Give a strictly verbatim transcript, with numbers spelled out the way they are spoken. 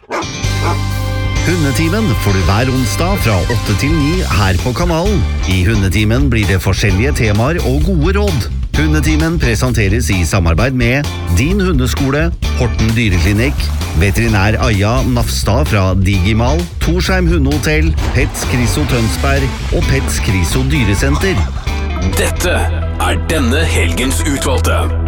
Hundetimen får du hver onsdag fra åtte til ni her på kanalen. I Hundetimen blir det forskjellige temaer og gode råd. Hundetimen presenteres i samarbeid med Din Hundeskole, Horten Dyreklinikk, Veterinær Aja Nafstad fra Digimal, Torsheim Hundehotell, Pets Kriso Tønsberg og Pets Kriso Dyresenter. Dette er denne helgens utvalgte.